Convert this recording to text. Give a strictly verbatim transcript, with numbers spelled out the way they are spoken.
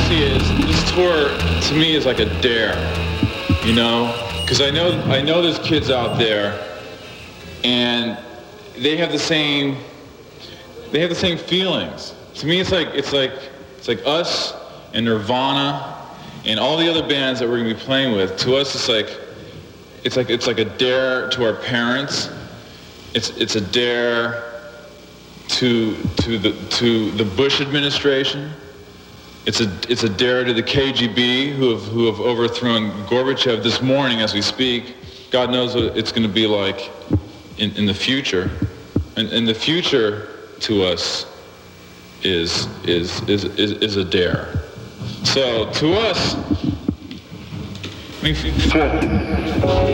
see it is this tour to me is like a dare, you know, because I know I know there's kids out there, and they have the same they have the same feelings. To me, it's like it's like it's like us and Nirvana and all the other bands that we're gonna be playing with. To us, it's like it's like it's like a dare to our parents. It's it's a dare to to the to the Bush administration. It's a it's a dare to the K G B who have who have overthrown Gorbachev this morning as we speak. God knows what it's going to be like in, in the future. And, and the future to us is is is is, is a dare. So to us, I mean,